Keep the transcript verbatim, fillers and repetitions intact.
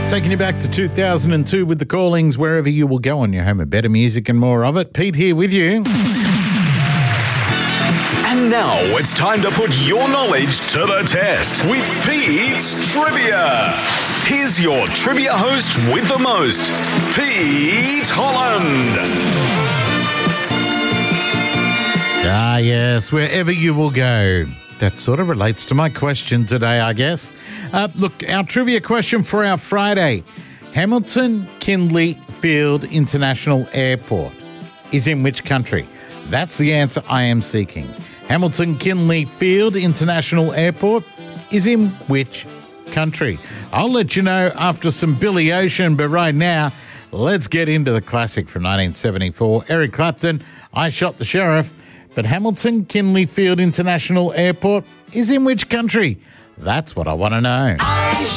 Taking you back to two thousand two with the callings, wherever you will go on your home of better music and more of it. Pete here with you. And now it's time to put your knowledge to the test with Pete's Trivia. Here's your trivia host with the most, Pete Holland. Ah, yes, wherever you will go. That sort of relates to my question today, I guess. Uh, look, our trivia question for our Friday. Hamilton Kinley Field International Airport is in which country? That's the answer I am seeking. Hamilton Kinley Field International Airport is in which country? I'll let you know after some Billy Ocean, but right now, let's get into the classic from nineteen seventy-four. Eric Clapton, I Shot the Sheriff. But Hamilton Kinley Field International Airport is in which country? That's what I want to know.